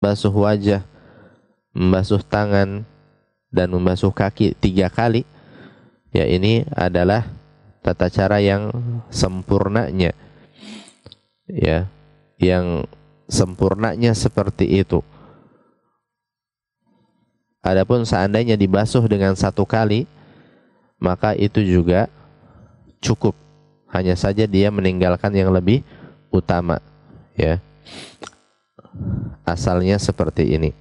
membasuh wajah, membasuh tangan, dan membasuh kaki 3 kali, ya ini adalah tata cara yang sempurnanya, ya, yang sempurnanya seperti itu. Adapun seandainya dibasuh dengan 1 kali, maka itu juga cukup. Hanya saja dia meninggalkan yang lebih utama, ya. Asalnya seperti ini.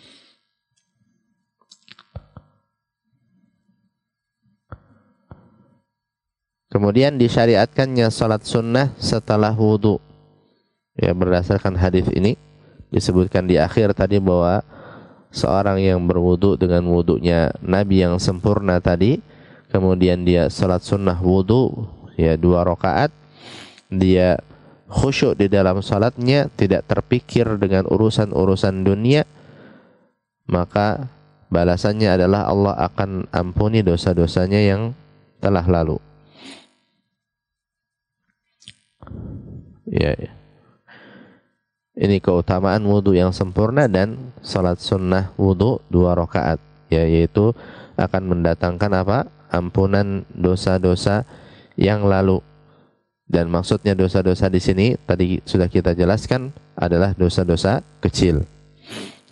Kemudian disyariatkannya salat sunnah setelah wudu. Ya, berdasarkan hadis ini disebutkan di akhir tadi bahwa seorang yang berwudu dengan wudunya Nabi yang sempurna tadi, kemudian dia salat sunnah wudu, ya 2 rakaat, dia khusyuk di dalam salatnya, tidak terpikir dengan urusan-urusan dunia, maka balasannya adalah Allah akan ampuni dosa-dosanya yang telah lalu. Ya, ini keutamaan wudu yang sempurna dan salat sunnah wudu 2 rakaat, ya, yaitu akan mendatangkan apa? Ampunan dosa-dosa yang lalu. Dan maksudnya dosa-dosa di sini tadi sudah kita jelaskan adalah dosa-dosa kecil.